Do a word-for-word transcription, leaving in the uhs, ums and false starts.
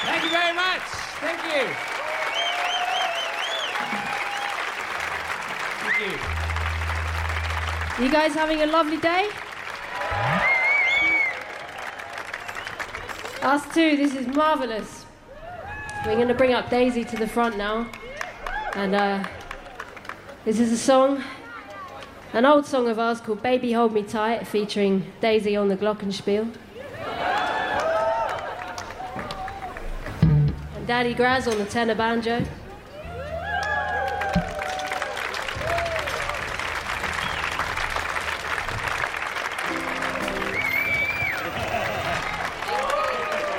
Thank you very much. Thank you. Thank you. You guys having a lovely day? Us too, this is marvellous. We're going to bring up Daisy to the front now. And uh, this is a song, an old song of ours called Baby Hold Me Tight, featuring Daisy on the glockenspiel. And Daddy Graz on the tenor banjo.